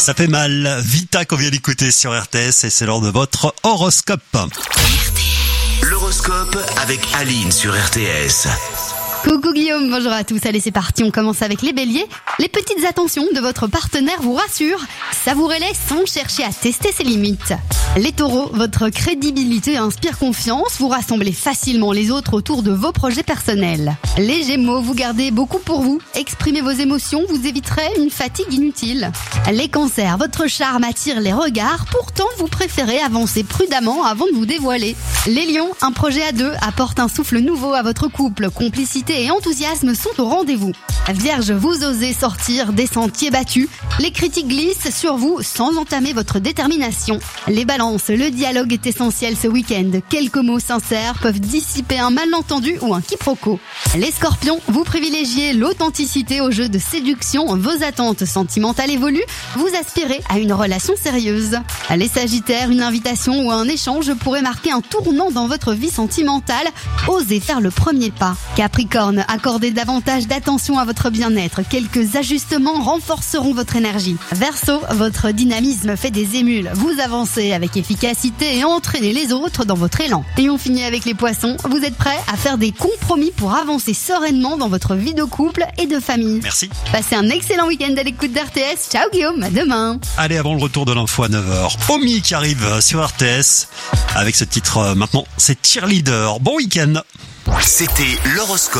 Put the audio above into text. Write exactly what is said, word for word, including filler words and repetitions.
Ça fait mal. Vita qu'on vient d'écouter sur R T S et c'est l'heure de votre horoscope. L'horoscope avec Aline sur R T S. Coucou Guillaume, bonjour à tous. Allez, c'est parti, on commence avec les béliers. Les petites attentions de votre partenaire vous rassurent. Savourez-les sans chercher à tester ses limites. Les taureaux, votre crédibilité inspire confiance. Vous rassemblez facilement les autres autour de vos projets personnels. Les gémeaux, vous gardez beaucoup pour vous. Exprimez vos émotions, vous éviterez une fatigue inutile. Les cancers, votre charme attire les regards. Pourtant, vous préférez avancer prudemment avant de vous dévoiler. Les lions, un projet à deux apporte un souffle nouveau à votre couple. Complicité et enthousiasme sont au rendez-vous. Vierge, vous osez sortir des sentiers battus. Les critiques glissent sur vous sans entamer votre détermination. Les balances, le dialogue est essentiel ce week-end. Quelques mots sincères peuvent dissiper un malentendu ou un quiproquo. Les scorpions, vous privilégiez l'authenticité au jeu de séduction. Vos attentes sentimentales évoluent. Vous aspirez à une relation sérieuse. Les sagittaires, une invitation ou un échange pourrait marquer un tournant dans votre vie sentimentale. Osez faire le premier pas. Capricorne, accordez davantage d'attention à votre bien-être. Quelques ajustements renforceront votre énergie. Verseau, votre dynamisme fait des émules. Vous avancez avec efficacité et entraînez les autres dans votre élan. Et on finit avec les poissons. Vous êtes prêts à faire des compromis pour avancer sereinement dans votre vie de couple et de famille. Merci. Passez un excellent week-end à l'écoute d'R T S. Ciao Guillaume, à demain. Allez, avant le retour de l'info à neuf heures, Omi qui arrive sur R T S avec ce titre euh, maintenant, c'est Cheerleader. Bon week-end. C'était l'horoscope.